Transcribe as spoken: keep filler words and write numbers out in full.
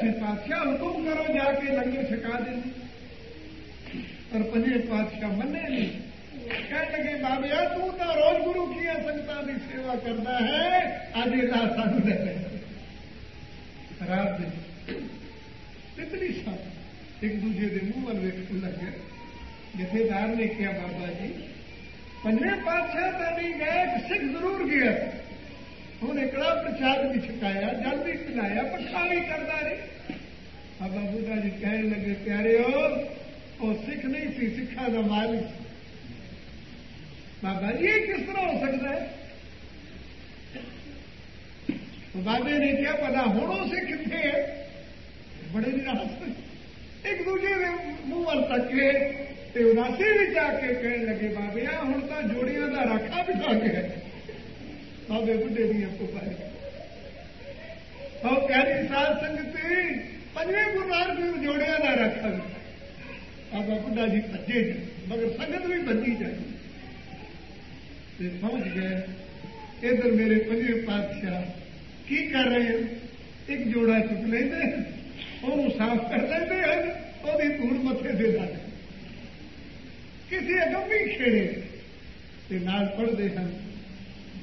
दसवें पातशाह हुक्म करो जाके लंगर छका दे। पर पंजे पातशाह मने नहीं, कह लगे बाबे तू तो रोज गुरु की संगतां की सेवा करता है, अज इला सानू दे रात दिन तितली साहब एक दूजे के मुंह वाल वेखन लगे। जथेदार ने कहा बाबा जी पंजे पातशाह तो नहीं गए, एक सिख जरूर गया, उन्हें कड़ा प्रसाद भी छकाया, जल भी पिलाया, पट्ठा भी करता रहे। बाबा बुढ़ा जी कहने लगे प्यारे हो वो सिख नहीं सी, सिखा का मालिक। बाबा जी ये किस तरह हो सकता है? तो बाबे ने क्या पता हूं सिख कितने है? बड़े निराश एक दूजे के मुंह वाल तके ते उदासी भी जाके कहने लगे बाबे आ हूं तो जोड़ियां का राखा बिठा गया। बाबे बुढ़े दिया पुकारी और प्यारी साध संगति पंजे गुरु नानक जोड़ियां का राखा भी। बाबा बुढ़ा जी भजे मगर संगत भी भजी जाए पहुंच गए। इधर मेरे पंजे पातशाह की कर रहे हैं? एक जोड़ा चुक लेते ਉਹਨੂੰ साफ कर लेते हैं, ਉਹਦੀ ਧੂੜ ਮੱਥੇ ਤੇ ਲਾ ਕਿਸੇ ਅਗੰਮੀ ਖੇੜੇ ਤੇ ਨਾਲ ਪੜਦੇ ਹਨ